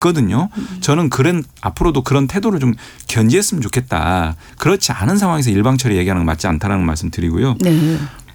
있거든요. 저는 앞으로도 그런 태도를 좀 견지했으면 좋겠다. 그렇지 않은 상황에서 일방 처리 얘기하는 건 맞지 않다라는 말씀 드리고요. 네.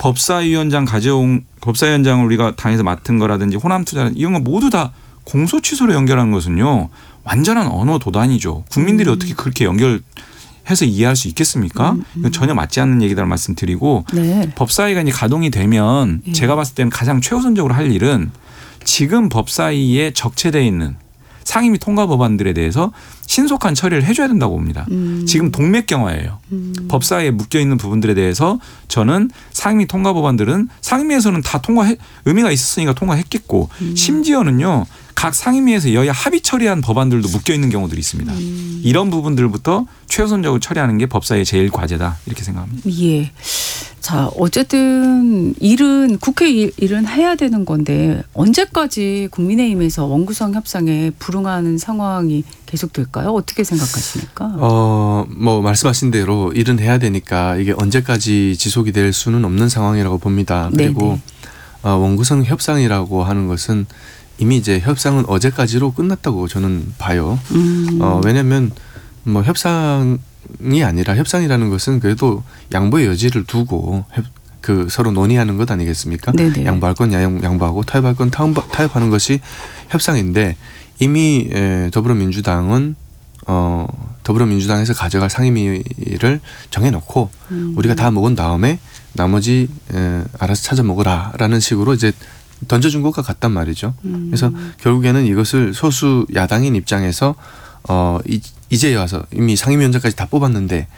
법사위원장을 우리가 당에서 맡은 거라든지 호남 투자 이런 거 모두 다 공소 취소로 연결하는 것은요. 완전한 언어 도단이죠. 국민들이 어떻게 그렇게 연결해서 이해할 수 있겠습니까? 이건 전혀 맞지 않는 얘기다라는 말씀드리고 네. 법사위가 이제 가동이 되면 제가 봤을 때는 가장 최우선적으로 할 일은 지금 법사위에 적체되어 있는 상임위 통과 법안들에 대해서 신속한 처리를 해줘야 된다고 봅니다. 지금 동맥경화예요. 법사위에 묶여있는 부분들에 대해서 저는 상임위 통과 법안들은 상임위에서는 다 의미가 있었으니까 통과했겠고 심지어는요. 각 상임위에서 여야 합의 처리한 법안들도 묶여있는 경우들이 있습니다. 이런 부분들부터 최우선적으로 처리하는 게 법사위의 제일 과제다 이렇게 생각합니다. 예. 자, 어쨌든 국회 일은 해야 되는 건데 언제까지 국민의힘에서 원구성 협상에 불응하는 상황이 계속될까요? 어떻게 생각하십니까? 뭐 말씀하신 대로 일은 해야 되니까 이게 언제까지 지속이 될 수는 없는 상황이라고 봅니다. 그리고 원구성 협상이라고 하는 것은 이미 이제 협상은 어제까지로 끝났다고 저는 봐요. 왜냐하면 뭐 협상이 아니라 협상이라는 것은 그래도 양보의 여지를 두고 서로 논의하는 것 아니겠습니까? 네네. 양보할 건 양보하고 타협할 건 타협하는 것이 협상인데 이미 더불어민주당은 더불어민주당에서 가져갈 상임위를 정해놓고 우리가 다 먹은 다음에 나머지 알아서 찾아 먹으라라는 식으로 이제 던져준 것과 같단 말이죠. 그래서 결국에는 이것을 소수 야당인 입장에서 이제 와서 이미 상임위원장까지 다 뽑았는데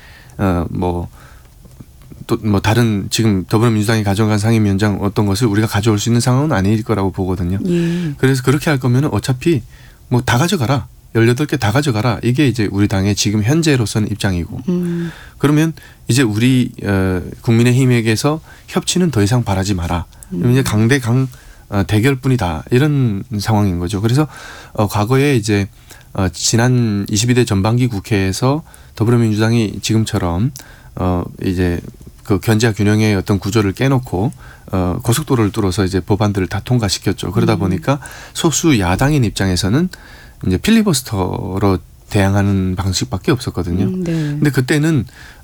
또 다른 지금 더불어민주당이 가져간 상임위원장 어떤 것을 우리가 가져올 수 있는 상황은 아닐 거라고 보거든요. 그래서 그렇게 할 거면 어차피 뭐 다 가져가라. 18개 다 가져가라. 이게 이제 우리 당의 지금 현재로서는 입장이고 그러면 이제 우리 국민의힘에게서 협치는 더 이상 바라지 마라. 이제 강대강 대결뿐이다. 이런 상황인 거죠. 그래서 과거에 이제 지난 22대 전반기 국회에서 더불어민주당이 지금처럼 이제 그 견제와 균형의 어떤 구조를 깨놓고 고속도로를 뚫어서 이제 법안들을 다 통과시켰죠. 그러다 보니까 소수 야당인 입장에서는 이제 필리버스터로 대항하는 방식밖에 없었거든요. 근데 그때는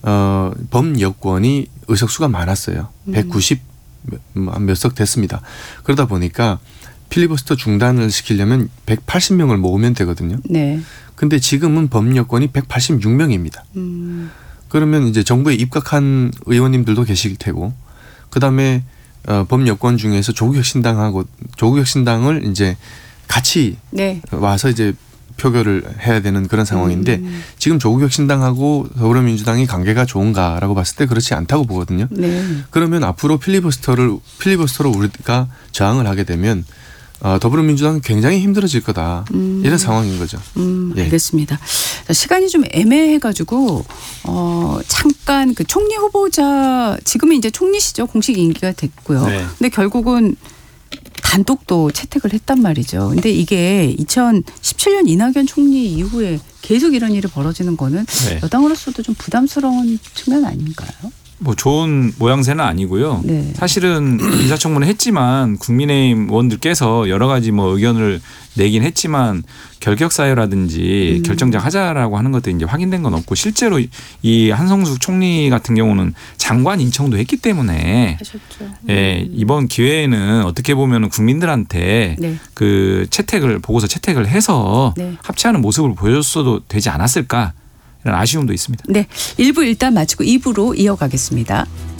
범여권이 의석수가 많았어요. 190 몇 석 됐습니다. 그러다 보니까 필리버스터 중단을 시키려면 180명을 모으면 되거든요. 근데 지금은 범여권이 186명입니다. 그러면 이제 정부에 입각한 의원님들도 계실 테고 그다음에 범여권 중에서 조국혁신당을 이제 같이 와서 이제 표결을 해야 되는 그런 상황인데 지금 조국혁신당하고 더불어민주당이 관계가 좋은가라고 봤을 때 그렇지 않다고 보거든요. 그러면 앞으로 필리버스터로 우리가 저항을 하게 되면 더불어민주당은 굉장히 힘들어질 거다. 이런 상황인 거죠. 알겠습니다. 시간이 좀 애매해가지고 잠깐 그 총리 후보자 지금은 이제 총리시죠. 공식 임기가 됐고요. 근데 결국은 단독도 채택을 했단 말이죠. 근데 이게 2017년 이낙연 총리 이후에 계속 이런 일이 벌어지는 거는 여당으로서도 좀 부담스러운 측면 아닌가요? 뭐 좋은 모양새는 아니고요. 사실은 인사청문회 했지만 국민의힘 의원들께서 여러 가지 뭐 의견을 내긴 했지만 결격 사유라든지 결정장 하자라고 하는 것들이 이제 확인된 건 없고 실제로 이 한성숙 총리 같은 경우는 장관 인청도 했기 때문에 이번 기회에는 어떻게 보면 국민들한테 그 보고서 채택을 해서 합치하는 모습을 보여줬어도 되지 않았을까 이런 아쉬움도 있습니다. 1부 일단 마치고 2부로 이어가겠습니다.